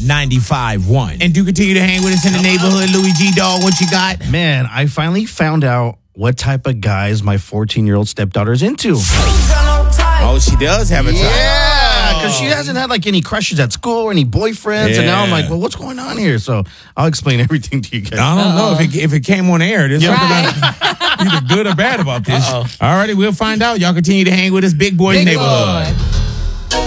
95.1. And do continue to hang with us in the neighborhood. Louis G. Dog, what you got? Man, I finally found out what type of guys my 14-year-old stepdaughter's into. Oh, she does have a type. Yeah, because she hasn't had like any crushes at school or any boyfriends. And now I'm like, well, what's going on here? So I'll explain everything to you guys. I don't know if it came on air. There's something either good or bad about this. All righty, we'll find out. Y'all continue to hang with us. Big Boy Neighborhood.